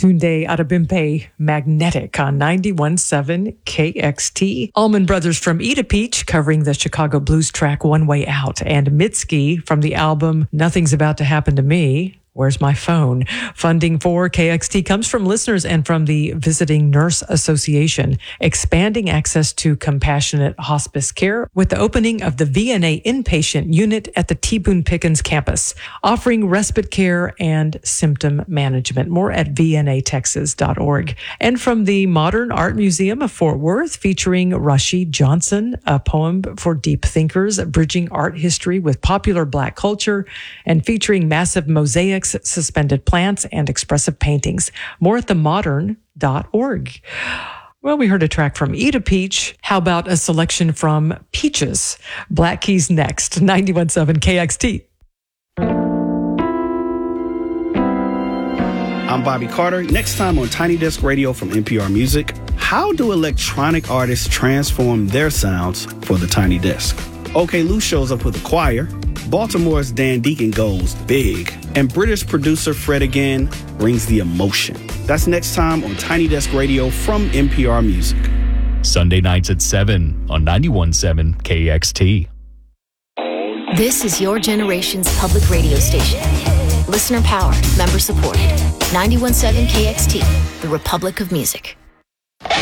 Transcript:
Tunde Adebimpe, Magnetic on 91.7 KXT. Allman Brothers from Eat a Peach covering the Chicago blues track One Way Out. And Mitski from the album Nothing's About to Happen to Me. Where's my phone? Funding for KXT comes from listeners and from the Visiting Nurse Association, expanding access to compassionate hospice care with the opening of the VNA inpatient unit at the T. Boone Pickens campus, offering respite care and symptom management. More at vnatexas.org. And from the Modern Art Museum of Fort Worth, featuring Rashid Johnson, a poem for deep thinkers, bridging art history with popular Black culture, and featuring massive mosaics, suspended plants, and expressive paintings. More at themodern.org. Well, we heard a track from Eat a Peach. How about a selection from Peaches? Black Keys next, 91.7 KXT. I'm Bobby Carter. Next time on Tiny Desk Radio from NPR Music, how do electronic artists transform their sounds for the Tiny Desk? OK Lou shows up with a choir. Baltimore's Dan Deacon goes big. And British producer Fred again brings the emotion. That's next time on Tiny Desk Radio from NPR Music. Sunday nights at 7 on 91.7 KXT. This is your generation's public radio station. Listener powered, member supported. 91.7 KXT, the Republic of Music.